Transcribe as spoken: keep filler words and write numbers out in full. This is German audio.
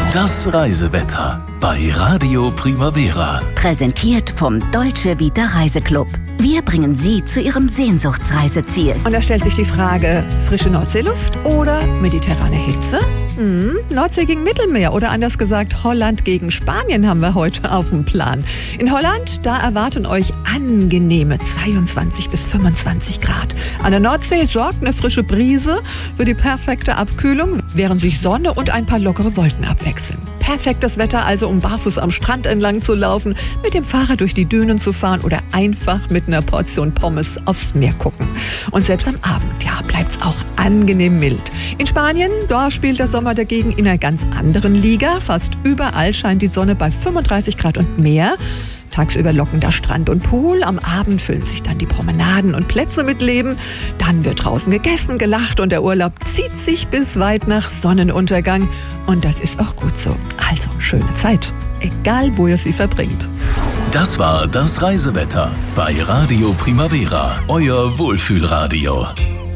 Das Reisewetter bei Radio Primavera. Präsentiert vom Deutsche Vita Reiseclub. Wir bringen Sie zu Ihrem Sehnsuchtsreiseziel. Und da stellt sich die Frage, frische Nordseeluft oder mediterrane Hitze? Hm, Nordsee gegen Mittelmeer oder anders gesagt Holland gegen Spanien haben wir heute auf dem Plan. In Holland, da erwarten euch angenehme zweiundzwanzig bis fünfundzwanzig Grad. An der Nordsee sorgt eine frische Brise für die perfekte Abkühlung, während sich Sonne und ein paar lockere Wolken abwechseln. Perfektes Wetter also, um barfuß am Strand entlang zu laufen, mit dem Fahrrad durch die Dünen zu fahren oder einfach mit einer Portion Pommes aufs Meer gucken. Und selbst am Abend, ja, bleibt's auch angenehm mild. In Spanien, da spielt der Sommer dagegen in einer ganz anderen Liga. Fast überall scheint die Sonne bei fünfunddreißig Grad und mehr. Tagsüber lockender Strand und Pool, am Abend füllen sich dann die Promenaden und Plätze mit Leben. Dann wird draußen gegessen, gelacht und der Urlaub zieht sich bis weit nach Sonnenuntergang. Und das ist auch gut so. Also schöne Zeit, egal wo ihr sie verbringt. Das war das Reisewetter bei Radio Primavera, euer Wohlfühlradio.